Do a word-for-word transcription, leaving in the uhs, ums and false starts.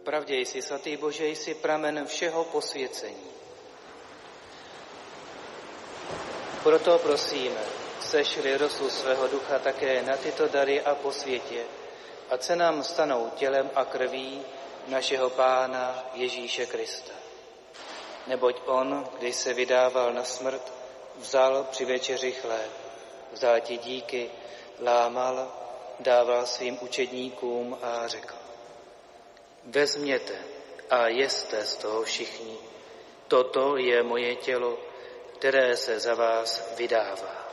Pravdě jsi, svatý Bože, jsi pramen všeho posvěcení. Proto prosíme, sešli rosu svého ducha také na tyto dary a posvětě, ať se nám stanou tělem a krví našeho Pána Ježíše Krista. Neboť on, když se vydával na smrt, vzal při večeři chléb, vzal ti díky, lámal, dával svým učedníkům a řekl: Vezměte a jeste z toho všichni, toto je moje tělo, které se za vás vydává.